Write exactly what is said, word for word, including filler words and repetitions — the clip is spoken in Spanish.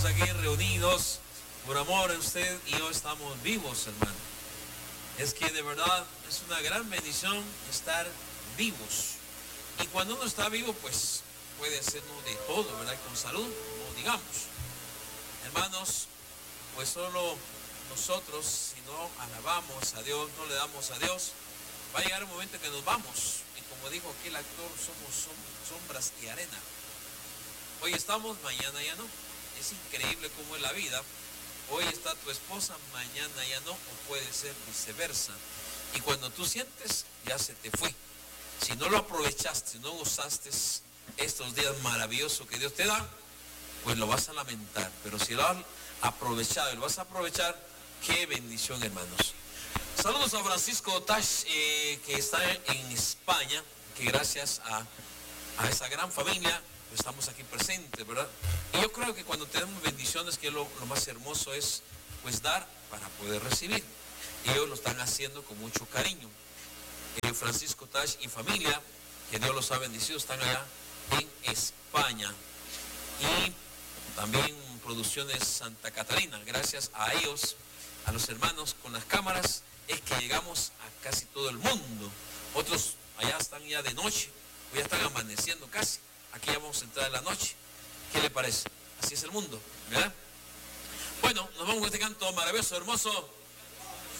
estamos aquí reunidos por amor a usted y hoy estamos vivos, hermano. Es que de verdad es una gran bendición estar vivos. Y cuando uno está vivo, pues puede hacernos de todo, ¿verdad? Con salud, como digamos. Hermanos, pues solo nosotros, si no alabamos a Dios, no le damos a Dios, va a llegar un momento en que nos vamos. Y como dijo aquí el actor, somos sombras y arena. Hoy estamos, mañana ya no. Es increíble cómo es la vida. Hoy está tu esposa, mañana ya no, o puede ser viceversa. Y cuando tú sientes, ya se te fue. Si no lo aprovechaste, no usaste estos días maravillosos que Dios te da, pues lo vas a lamentar. Pero si lo has aprovechado y lo vas a aprovechar, qué bendición, hermanos. Saludos a Francisco Tash, eh, que está en España, que gracias a, a esa gran familia estamos aquí presentes, ¿verdad? Y yo creo que cuando tenemos bendiciones, que lo, lo más hermoso es pues dar para poder recibir. Y ellos lo están haciendo con mucho cariño. Eh, Francisco Tash y familia, que Dios los ha bendecido, están allá en España. Y también Producciones Santa Catarina, gracias a ellos, a los hermanos con las cámaras, es que llegamos a casi todo el mundo. Otros allá están ya de noche, o ya están amaneciendo casi. Aquí ya vamos a entrar en la noche. ¿Qué le parece? Así es el mundo, ¿verdad? Bueno, nos vamos con este canto maravilloso, hermoso.